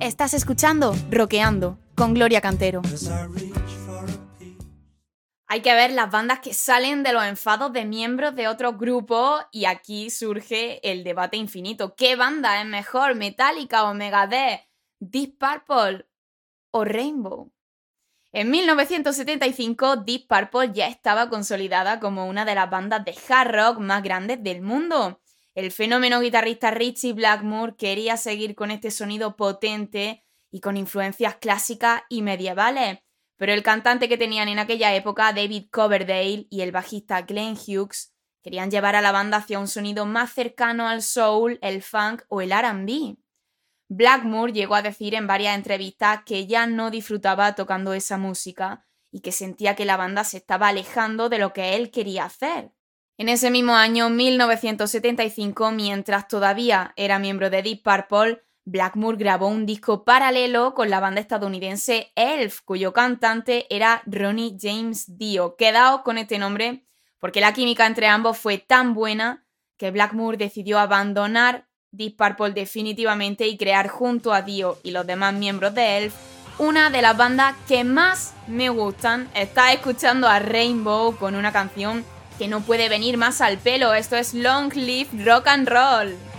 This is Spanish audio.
Estás escuchando Rockeando con Gloria Cantero. Hay que ver las bandas que salen de los enfados de miembros de otros grupos y aquí surge el debate infinito. ¿Qué banda es mejor, Metallica o Megadeth? ¿Deep Purple o Rainbow? En 1975, Deep Purple ya estaba consolidada como una de las bandas de hard rock más grandes del mundo. El fenómeno guitarrista Ritchie Blackmore quería seguir con este sonido potente y con influencias clásicas y medievales, pero el cantante que tenían en aquella época, David Coverdale, y el bajista Glenn Hughes, querían llevar a la banda hacia un sonido más cercano al soul, el funk o el R&B. Blackmore llegó a decir en varias entrevistas que ya no disfrutaba tocando esa música y que sentía que la banda se estaba alejando de lo que él quería hacer. En ese mismo año, 1975, mientras todavía era miembro de Deep Purple, Blackmore grabó un disco paralelo con la banda estadounidense Elf, cuyo cantante era Ronnie James Dio. Quedaos con este nombre porque la química entre ambos fue tan buena que Blackmore decidió abandonar Deep Purple definitivamente y crear junto a Dio y los demás miembros de Elf una de las bandas que más me gustan. Estás escuchando a Rainbow con una canción que no puede venir más al pelo. Esto es Long Live Rock and Roll.